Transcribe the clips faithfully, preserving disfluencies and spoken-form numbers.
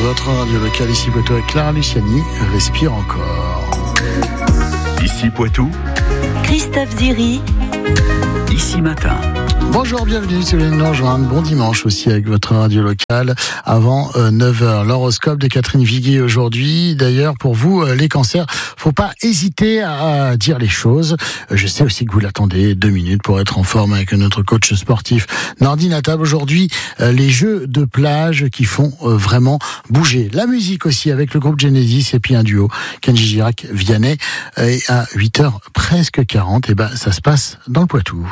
votre radio locale ici Poitou avec Clara Luciani, Respire encore. Ici Poitou, Christophe Ziri, Ici Matin. Bonjour, bienvenue si vous voulez nous rejoindre. Bon dimanche aussi avec votre radio locale avant euh, neuf heures. L'horoscope de Catherine Viguier aujourd'hui. D'ailleurs, pour vous, euh, les cancers, faut pas hésiter à, à dire les choses. Euh, je sais aussi que vous l'attendez deux minutes pour être en forme avec notre coach sportif Nordine à table. Aujourd'hui, euh, les jeux de plage qui font euh, vraiment bouger. La musique aussi avec le groupe Genesis et puis un duo, Kenji Girac, Vianney. Et à huit heures presque quarante, et ben, ça se passe dans le Poitou.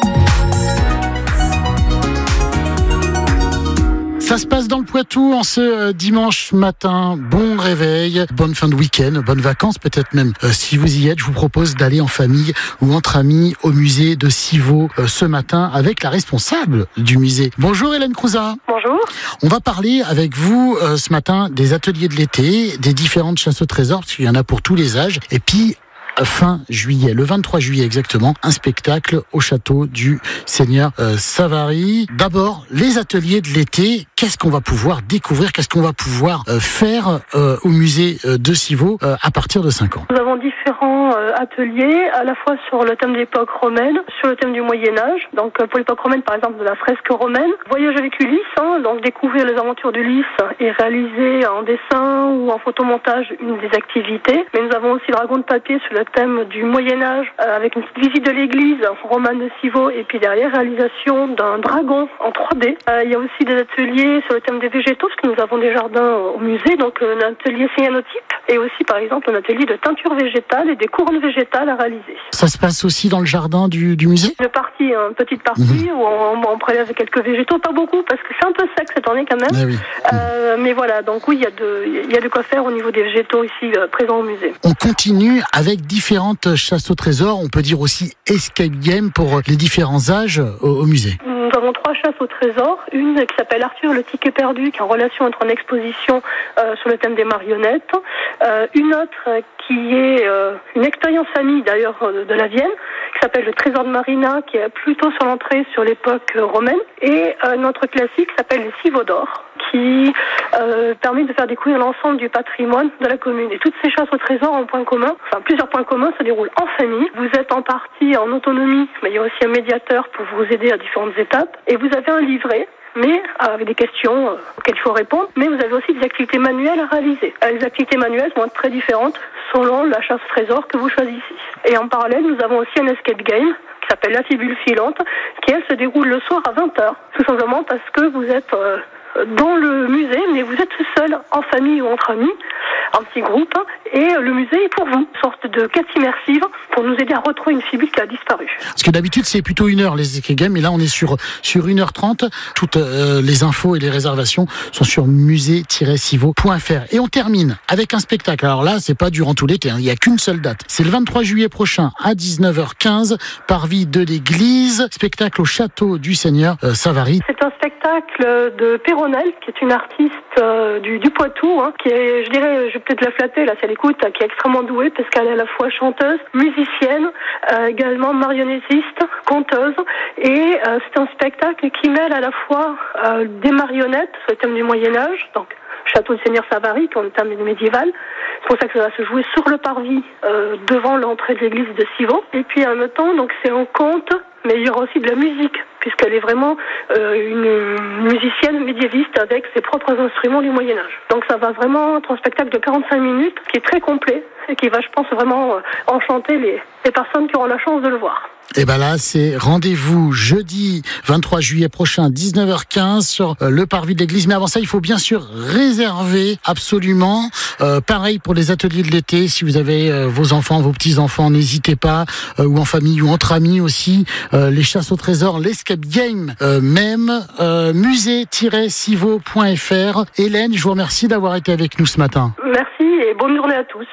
Ça se passe dans le Poitou en ce euh, dimanche matin. Bon réveil, bonne fin de week-end, bonnes vacances peut-être même. Euh, si vous y êtes, je vous propose d'aller en famille ou entre amis au musée de Civaux euh, ce matin avec la responsable du musée. Bonjour Hélène Crouzat. Bonjour. On va parler avec vous euh, ce matin des ateliers de l'été, des différentes chasses au trésor, parce qu'il y en a pour tous les âges. Et puis fin juillet, le vingt-trois juillet exactement, un spectacle au château du Seigneur euh, Savary. D'abord, les ateliers de l'été, qu'est-ce qu'on va pouvoir découvrir, qu'est-ce qu'on va pouvoir euh, faire euh, au musée euh, de Civaux euh, à partir de cinq ans? Nous avons différents euh, ateliers, à la fois sur le thème de l'époque romaine, sur le thème du Moyen-Âge, donc euh, pour l'époque romaine par exemple de la fresque romaine, voyage avec Ulysse, hein, donc découvrir les aventures d'Ulysse et réaliser en dessin ou en photomontage une des activités, mais nous avons aussi le dragon de papier sur le thème du Moyen-Âge, euh, avec une petite visite de l'église romane de Civaux, et puis derrière, réalisation d'un dragon en trois D. Euh, il y a aussi des ateliers sur le thème des végétaux, parce que nous avons des jardins au musée, donc un atelier cyanotype, et aussi par exemple un atelier de teinture végétale et des couronnes végétales à réaliser. Ça se passe aussi dans le jardin du, du musée? Une partie, une petite partie, mmh. où on, on prélève quelques végétaux, pas beaucoup, parce que c'est un peu sec cette année quand même. Eh oui. euh, mmh. Mais voilà, donc oui, il y a de, il y a de quoi faire au niveau des végétaux ici euh, présents au musée. On continue avec différentes chasses au trésor, on peut dire aussi escape game pour les différents âges au, au musée. Nous avons trois chasses au trésor, une qui s'appelle Arthur le ticket perdu, qui est en relation entre une exposition euh, sur le thème des marionnettes, euh, une autre qui est euh, une expérience famille d'ailleurs de la Vienne, qui s'appelle le trésor de Marina, qui est plutôt sur l'entrée sur l'époque romaine, et un autre classique qui s'appelle les Civaux d'or, qui euh, permet de faire découvrir l'ensemble du patrimoine de la commune. Et toutes ces chasses au trésor ont un point commun, enfin plusieurs points communs, se déroulent en famille. Vous êtes en partie en autonomie, mais il y a aussi un médiateur pour vous aider à différentes étapes. Et vous avez un livret, mais avec des questions auxquelles il faut répondre, mais vous avez aussi des activités manuelles à réaliser. Les activités manuelles vont être très différentes selon la chasse au trésor que vous choisissez. Et en parallèle, nous avons aussi un escape game qui s'appelle la fibule filante, qui elle se déroule le soir à vingt heures, tout simplement parce que vous êtes euh, dans le musée, mais vous êtes seul, en famille ou entre amis, en petit groupe, et le musée est pour vous, une sorte de quête immersive pour nous aider à retrouver une fibule qui a disparu. Parce que d'habitude c'est plutôt une heure les escape games, et là on est sur sur une heure trente. Toutes euh, les infos et les réservations sont sur musée tiret civaux point f r. Et on termine avec un spectacle. Alors là c'est pas durant tout l'été, hein. Il n'y a qu'une seule date. C'est le vingt-trois juillet prochain à dix-neuf heures quinze, parvis de l'église, spectacle au château du Seigneur euh, Savary. C'est un spectacle de Péronelle, qui est une artiste euh, du, du Poitou, hein, qui est, je dirais, je vais peut-être la flatter là, si elle écoute, qui est extrêmement douée, parce qu'elle est à la fois chanteuse, musicienne, euh, également marionnettiste, conteuse, et euh, c'est un spectacle qui mêle à la fois euh, des marionnettes, sur le thème du Moyen-Âge, donc château du Seigneur Savary, qui est un thème médiéval. C'est pour ça que ça va se jouer sur le parvis, euh, devant l'entrée de l'église de Civaux. Et puis en même temps, donc c'est un conte, mais il y aura aussi de la musique, puisqu'elle est vraiment euh, une musicienne médiéviste avec ses propres instruments du Moyen-Âge. Donc ça va vraiment être un spectacle de quarante-cinq minutes, qui est très complet, et qui va, je pense, vraiment euh, enchanter les, les personnes qui auront la chance de le voir. Et ben là, c'est rendez-vous jeudi vingt-trois juillet prochain, dix-neuf heures quinze, sur euh, le parvis de l'église. Mais avant ça, il faut bien sûr réserver absolument. Euh, pareil pour les ateliers de l'été. Si vous avez euh, vos enfants, vos petits-enfants, n'hésitez pas. Euh, ou en famille ou entre amis aussi. Euh, les chasses au trésor, l'escape game euh, même. Euh, musée tiret civaux point f r. Hélène, je vous remercie d'avoir été avec nous ce matin. Merci et bonne journée à tous.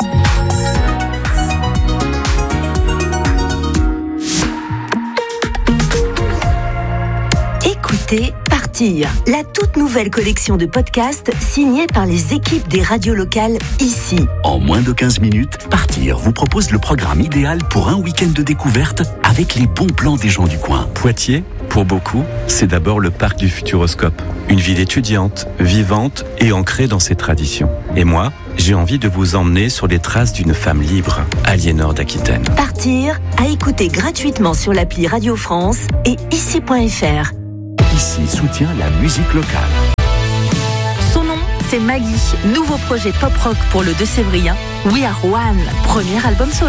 Écoutez Partir, la toute nouvelle collection de podcasts signée par les équipes des radios locales ici. En moins de quinze minutes, Partir vous propose le programme idéal pour un week-end de découverte avec les bons plans des gens du coin. Poitiers, Pour beaucoup, c'est d'abord le parc du Futuroscope. Une ville étudiante, vivante et ancrée dans ses traditions. Et moi, j'ai envie de vous emmener sur les traces d'une femme libre, Aliénor d'Aquitaine. Partir, à écouter gratuitement sur l'appli Radio France et ici point f r. Ici soutient la musique locale. Son nom, c'est Maggie, nouveau projet pop-rock pour le Deux-Sévrien. We Are One, premier album solo.